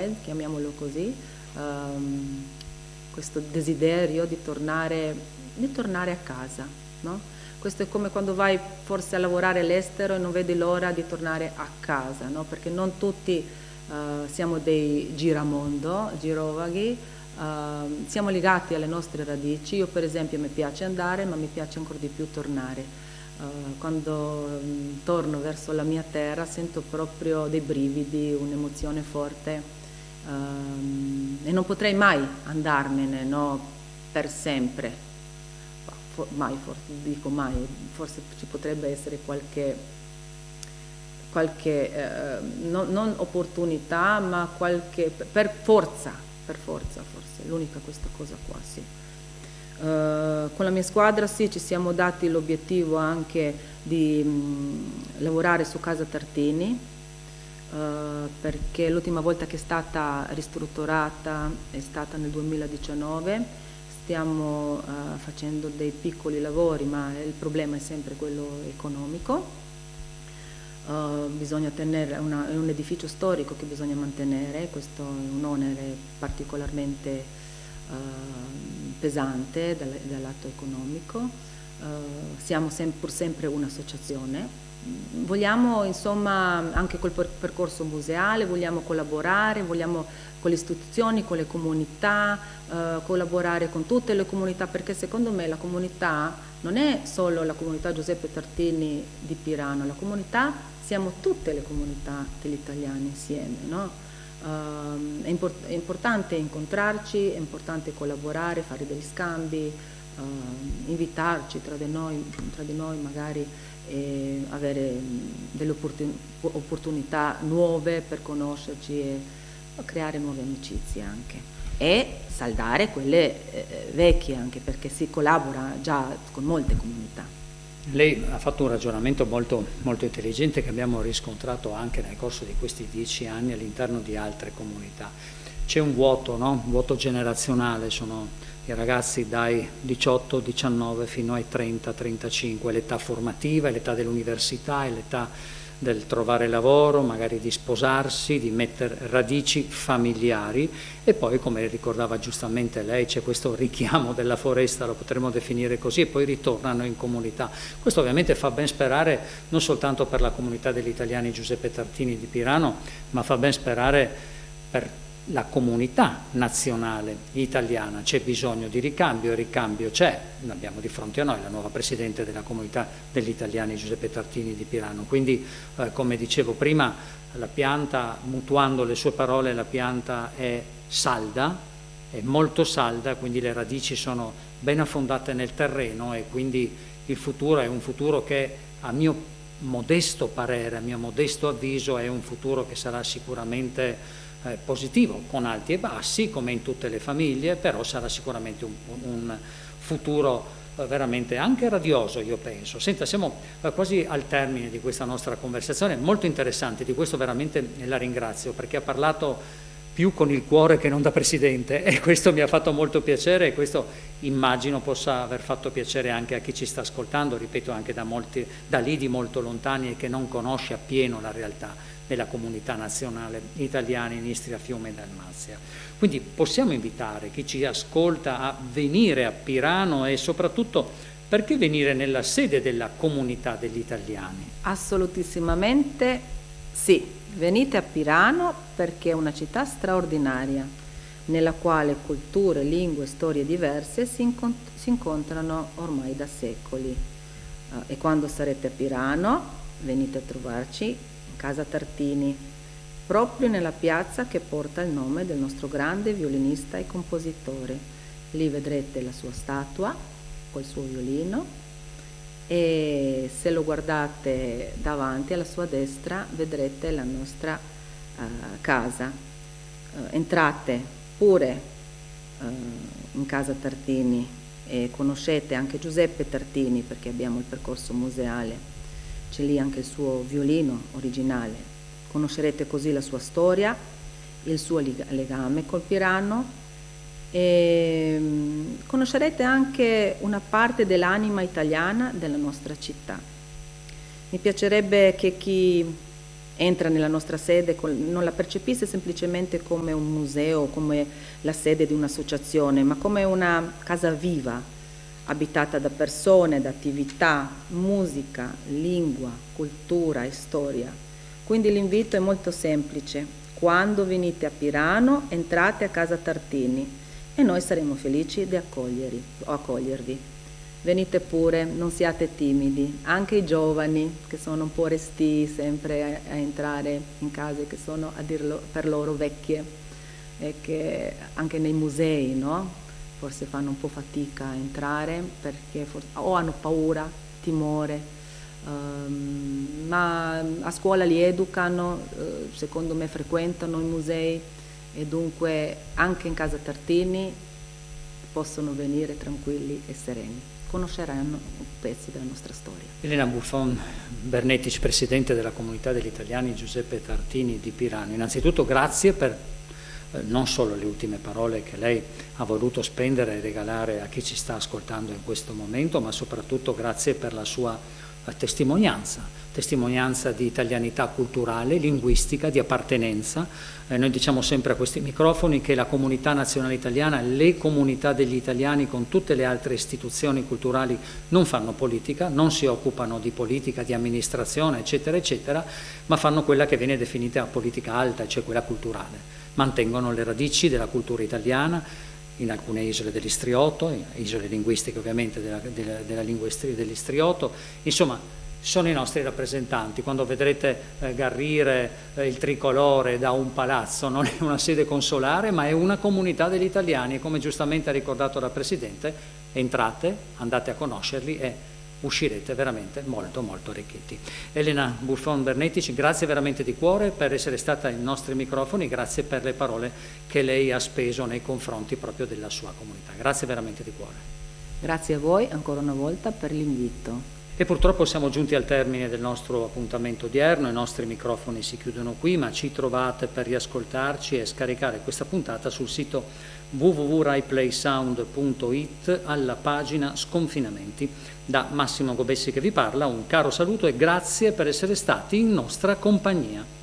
Noël, chiamiamolo così, questo desiderio di tornare a casa, no? Questo è come quando vai forse a lavorare all'estero e non vedi l'ora di tornare a casa, no? Perché non tutti siamo dei giramondo, girovaghi, siamo legati alle nostre radici. Io per esempio mi piace andare, ma mi piace ancora di più tornare. Quando torno verso la mia terra sento proprio dei brividi, un'emozione forte, e non potrei mai andarmene, no, per sempre. Dico mai, forse ci potrebbe essere qualche non opportunità, ma qualche, per forza forse, l'unica questa cosa qua, sì. Con la mia squadra sì, ci siamo dati l'obiettivo anche di lavorare su Casa Tartini, perché l'ultima volta che è stata ristrutturata è stata nel 2019. Stiamo facendo dei piccoli lavori, ma il problema è sempre quello economico. Bisogna tenere, è un edificio storico che bisogna mantenere, questo è un onere particolarmente pesante dal lato economico. Siamo pur sempre un'associazione. Vogliamo insomma anche col percorso museale, vogliamo collaborare, vogliamo con le istituzioni, con le comunità, collaborare con tutte le comunità, perché secondo me la comunità non è solo la comunità Giuseppe Tartini di Pirano, la comunità siamo tutte le comunità degli italiani insieme, no? È importante incontrarci, è importante collaborare, fare degli scambi, invitarci tra di noi magari, e avere delle opportunità nuove per conoscerci e creare nuove amicizie anche, e saldare quelle vecchie, anche perché si collabora già con molte comunità. Lei ha fatto un ragionamento molto, molto intelligente che abbiamo riscontrato anche nel corso di questi 10 anni all'interno di altre comunità. C'è un vuoto, no? Un vuoto generazionale, sono i ragazzi dai 18-19 fino ai 30-35, l'età formativa, l'età dell'università, l'età del trovare lavoro, magari di sposarsi, di mettere radici familiari, e poi, come ricordava giustamente lei, c'è questo richiamo della foresta, lo potremmo definire così, e poi ritornano in comunità. Questo ovviamente fa ben sperare non soltanto per la comunità degli italiani Giuseppe Tartini di Pirano, ma fa ben sperare per la comunità nazionale italiana. C'è bisogno di ricambio, il ricambio c'è, abbiamo di fronte a noi la nuova Presidente della comunità degli italiani Giuseppe Tartini di Pirano, quindi come dicevo prima, la pianta, mutuando le sue parole, la pianta è salda, è molto salda, quindi le radici sono ben affondate nel terreno, e quindi il futuro è un futuro che, a mio modesto parere, a mio modesto avviso, è un futuro che sarà sicuramente positivo, con alti e bassi come in tutte le famiglie, però sarà sicuramente un futuro veramente anche radioso, io penso. Senta, siamo quasi al termine di questa nostra conversazione, molto interessante, di questo veramente la ringrazio, perché ha parlato più con il cuore che non da Presidente, e questo mi ha fatto molto piacere, e questo immagino possa aver fatto piacere anche a chi ci sta ascoltando, ripeto, anche da lidi molto lontani e che non conosce appieno la realtà della comunità nazionale italiana in Istria, Fiume e Dalmazia. Quindi possiamo invitare chi ci ascolta a venire a Pirano, e soprattutto perché venire nella sede della comunità degli italiani? Assolutissimamente sì, venite a Pirano perché è una città straordinaria nella quale culture, lingue, storie diverse si incontrano ormai da secoli. E quando sarete a Pirano venite a trovarci Casa Tartini, proprio nella piazza che porta il nome del nostro grande violinista e compositore. Lì vedrete la sua statua col suo violino, e se lo guardate davanti alla sua destra vedrete la nostra casa. Entrate pure in Casa Tartini e conoscete anche Giuseppe Tartini, perché abbiamo il percorso museale. C'è lì anche il suo violino originale, conoscerete così la sua storia, il suo legame col Pirano, e conoscerete anche una parte dell'anima italiana della nostra città. Mi piacerebbe che chi entra nella nostra sede, non la percepisce semplicemente come un museo, come la sede di un'associazione, ma come una casa viva, abitata da persone, da attività, musica, lingua, cultura e storia. Quindi l'invito è molto semplice: quando venite a Pirano entrate a Casa Tartini e noi saremo felici di accogliervi. Venite pure, non siate timidi, anche i giovani che sono un po' restii sempre a entrare in case che sono a dirlo per loro vecchie e che anche nei musei, no? Forse fanno un po' fatica a entrare perché o hanno paura, timore, ma a scuola li educano, secondo me frequentano i musei e dunque anche in Casa Tartini possono venire tranquilli e sereni. Conosceranno pezzi della nostra storia. Elena Buffon Bernetici, Presidente della Comunità degli Italiani Giuseppe Tartini di Pirano. Innanzitutto grazie per non solo le ultime parole che lei ha voluto spendere e regalare a chi ci sta ascoltando in questo momento, ma soprattutto grazie per la sua testimonianza di italianità culturale, linguistica, di appartenenza. Noi diciamo sempre a questi microfoni che la comunità nazionale italiana, le comunità degli italiani con tutte le altre istituzioni culturali non fanno politica, non si occupano di politica, di amministrazione, eccetera, eccetera, ma fanno quella che viene definita politica alta, cioè quella culturale. Mantengono le radici della cultura italiana in alcune isole dell'Istrioto, isole linguistiche ovviamente della lingua dell'Istrioto, insomma sono i nostri rappresentanti. Quando vedrete garrire il tricolore da un palazzo non è una sede consolare ma è una comunità degli italiani e come giustamente ha ricordato la Presidente, entrate, andate a conoscerli e uscirete veramente molto molto arricchiti. Elena Buffon Bernetici, grazie veramente di cuore per essere stata ai nostri microfoni, grazie per le parole che lei ha speso nei confronti proprio della sua comunità. Grazie veramente di cuore. Grazie a voi ancora una volta per l'invito. E purtroppo siamo giunti al termine del nostro appuntamento odierno, i nostri microfoni si chiudono qui, ma ci trovate per riascoltarci e scaricare questa puntata sul sito www.raiplaysound.it alla pagina Sconfinamenti. Da Massimo Gobessi che vi parla, un caro saluto e grazie per essere stati in nostra compagnia.